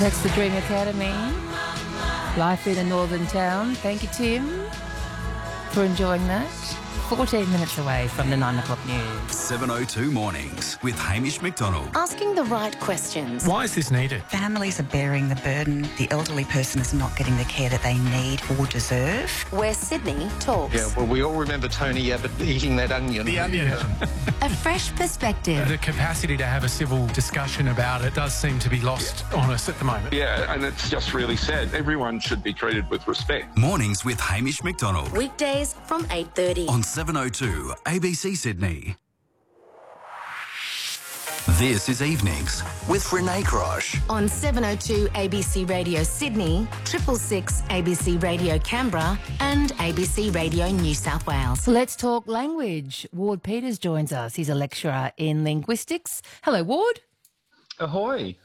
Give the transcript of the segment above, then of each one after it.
Text the Dream Academy. Life in a northern town. Thank you, Tim, for enjoying that. 14 minutes away from the 9 o'clock news. 7:02 mornings with Hamish McDonald. Asking the right questions. Why is this needed? Families are bearing the burden. The elderly person is not getting the care that they need or deserve. Where Sydney talks. Yeah, well, we all remember Tony Abbott eating that onion. The onion. A fresh perspective. The capacity to have a civil discussion about it does seem to be lost on us at the moment. Yeah, and it's just really sad. Everyone should be treated with respect. Mornings with Hamish McDonald. Weekdays from 8:30. On 7:02 ABC Sydney. This is Evenings with Renee Crosh. On 7:02 ABC Radio Sydney, 666 ABC Radio Canberra and ABC Radio New South Wales. Let's talk language. Ward Peters joins us. He's a lecturer in linguistics. Hello, Ward. Ahoy.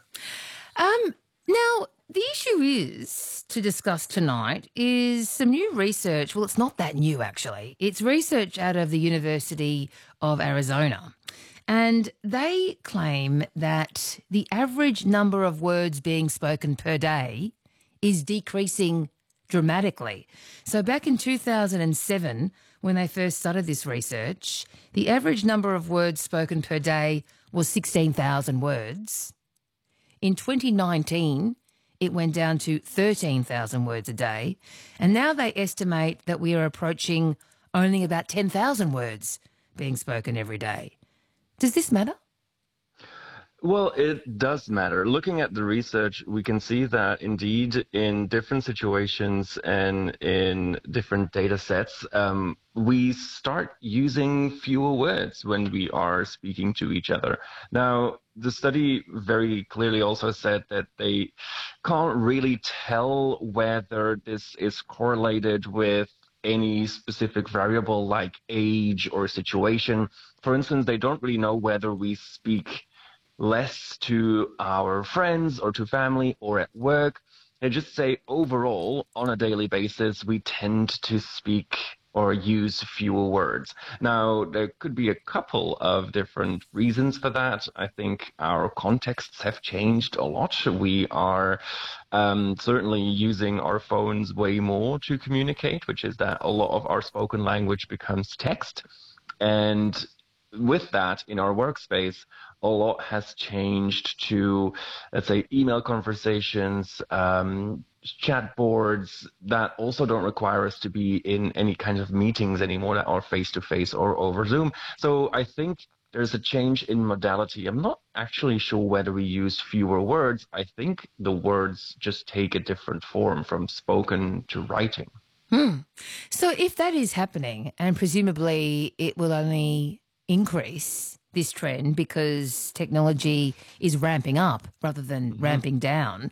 Now, the issue is to discuss tonight is some new research. Well, it's not that new, actually. It's research out of the University of Arizona. And they claim that the average number of words being spoken per day is decreasing dramatically. So back in 2007, when they first started this research, the average number of words spoken per day was 16,000 words. In 2019, it went down to 13,000 words a day. And now they estimate that we are approaching only about 10,000 words being spoken every day. Does this matter? Well, it does matter. Looking at the research, we can see that indeed in different situations and in different data sets, we start using fewer words when we are speaking to each other. Now, the study very clearly also said that they can't really tell whether this is correlated with any specific variable like age or situation. For instance, they don't really know whether we speak less to our friends or to family or at work. They just say overall, on a daily basis, we tend to speak or use fewer words. Now, there could be a couple of different reasons for that. I think our contexts have changed a lot. We are certainly using our phones way more to communicate, which is that a lot of our spoken language becomes text. And with that, in our workspace, a lot has changed to, let's say, email conversations, chat boards that also don't require us to be in any kind of meetings anymore that are face-to-face or over Zoom. So I think there's a change in modality. I'm not actually sure whether we use fewer words. I think the words just take a different form from spoken to writing. So if that is happening, and presumably it will only increase this trend because technology is ramping up rather than ramping down.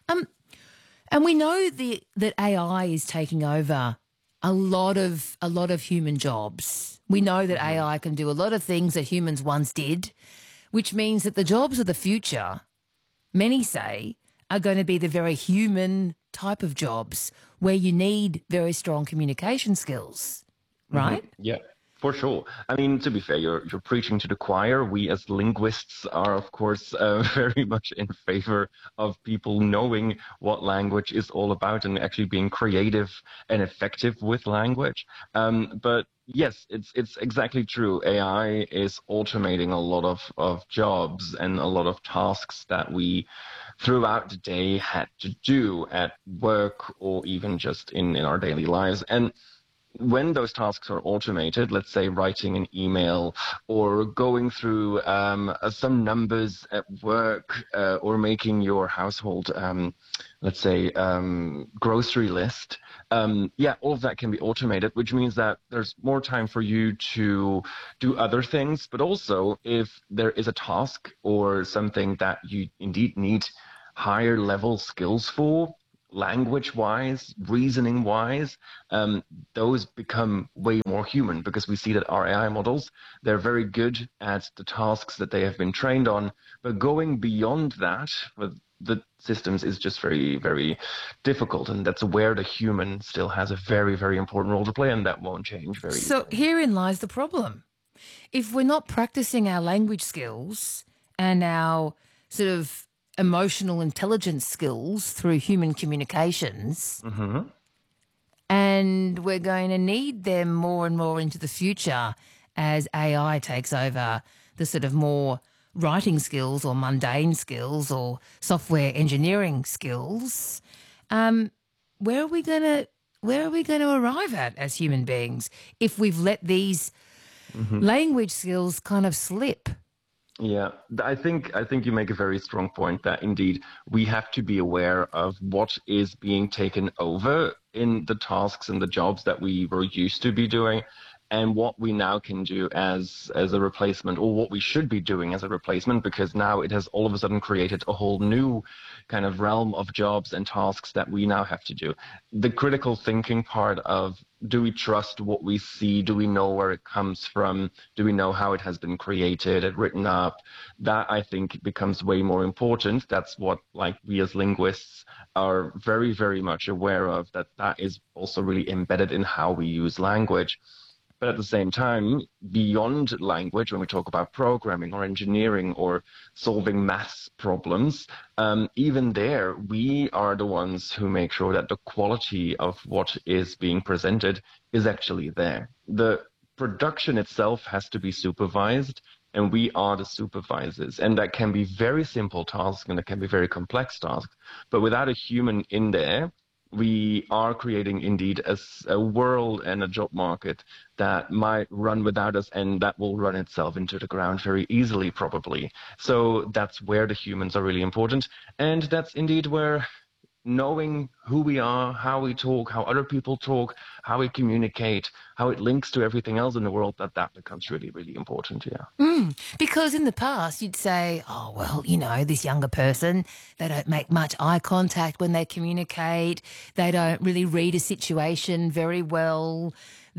And we know that AI is taking over a lot of human jobs. We know that AI can do a lot of things that humans once did, which means that the jobs of the future, many say, are going to be the very human type of jobs where you need very strong communication skills, right? Yeah. For sure. I mean, to be fair, you're preaching to the choir. We as linguists are, of course, very much in favor of people knowing what language is all about and actually being creative and effective with language. But yes, it's exactly true. AI is automating a lot of jobs and a lot of tasks that we throughout the day had to do at work or even just in our daily lives. And when those tasks are automated, let's say writing an email or going through some numbers at work or making your household, let's say, grocery list, all of that can be automated, which means that there's more time for you to do other things. But also, if there is a task or something that you indeed need higher level skills for, language-wise, reasoning-wise, those become way more human because we see that our AI models, they're very good at the tasks that they have been trained on, but going beyond that with the systems is just very, very difficult, and that's where the human still has a very, very important role to play, and that won't change very easily. So herein lies the problem. If we're not practicing our language skills and our sort of emotional intelligence skills through human communications. Mm-hmm. And we're going to need them more and more into the future as AI takes over the sort of more writing skills or mundane skills or software engineering skills. Where are we going to arrive at as human beings if we've let these language skills kind of slip? Yeah, I think you make a very strong point that indeed we have to be aware of what is being taken over in the tasks and the jobs that we were used to be doing, and what we now can do as a replacement, or what we should be doing as a replacement, because now it has all of a sudden created a whole new kind of realm of jobs and tasks that we now have to do. The critical thinking part of, do we trust what we see? Do we know where it comes from? Do we know how it has been created and written up? That, I think, becomes way more important. That's what, like, we as linguists are very, very much aware of, that is also really embedded in how we use language. But at the same time, beyond language, when we talk about programming or engineering or solving maths problems, even there, we are the ones who make sure that the quality of what is being presented is actually there. The production itself has to be supervised, and we are the supervisors. And that can be very simple tasks, and it can be very complex tasks. But without a human in there, we are creating indeed a world and a job market that might run without us, and that will run itself into the ground very easily, probably. So that's where the humans are really important. And that's indeed where knowing who we are, how we talk, how other people talk, how we communicate, how it links to everything else in the world, that becomes really, really important, yeah. Because in the past you'd say, oh, well, you know, this younger person, they don't make much eye contact when they communicate. They don't really read a situation very well.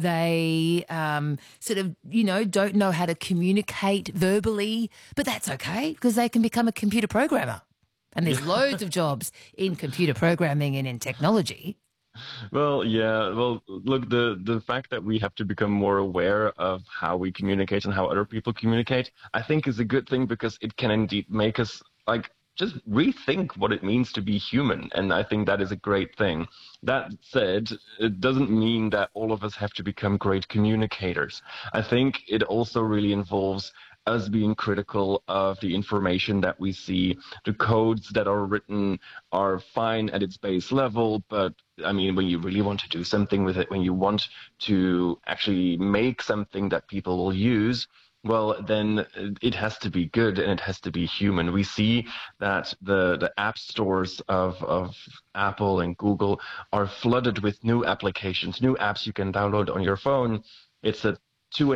They sort of, you know, don't know how to communicate verbally. But that's okay, because they can become a computer programmer. And there's loads of jobs in computer programming and in technology. Well, yeah. Well, look, the fact that we have to become more aware of how we communicate and how other people communicate, I think is a good thing, because it can indeed make us, like, just rethink what it means to be human. And I think that is a great thing. That said, it doesn't mean that all of us have to become great communicators. I think it also really involves us being critical of the information that we see. The codes that are written are fine at its base level, but I mean, when you really want to do something with it, when you want to actually make something that people will use, well, then it has to be good and it has to be human. We see that the app stores of Apple and Google are flooded with new applications, new apps you can download on your phone. It's a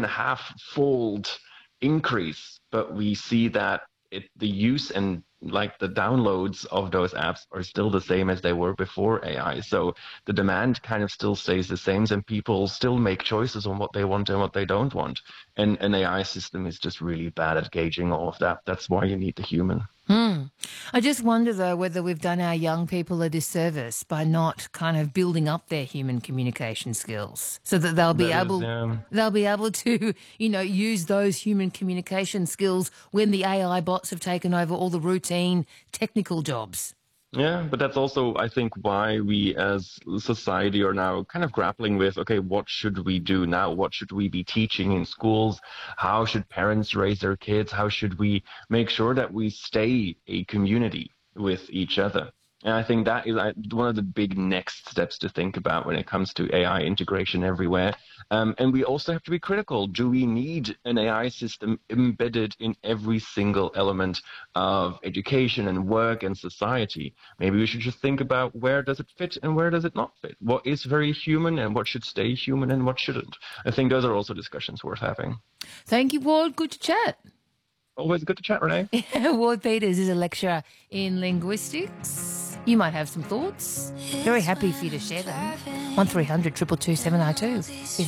2.5-fold increase, but we see that the use and like the downloads of those apps are still the same as they were before AI. So the demand kind of still stays the same, and people still make choices on what they want and what they don't want. And an AI system is just really bad at gauging all of that. That's why you need the human. I just wonder, though, whether we've done our young people a disservice by not kind of building up their human communication skills, so that they'll be able to, you know, use those human communication skills when the AI bots have taken over all the routine technical jobs. Yeah, but that's also, I think, why we as society are now kind of grappling with, okay, what should we do now? What should we be teaching in schools? How should parents raise their kids? How should we make sure that we stay a community with each other? And I think that is one of the big next steps to think about when it comes to AI integration everywhere. And we also have to be critical. Do we need an AI system embedded in every single element of education and work and society? Maybe we should just think about, where does it fit and where does it not fit? What is very human and what should stay human and what shouldn't? I think those are also discussions worth having. Thank you, Ward. Good to chat. Always good to chat, Renee. Ward Peters is a lecturer in linguistics. You might have some thoughts. Very happy for you to share them. 1300 222 702 is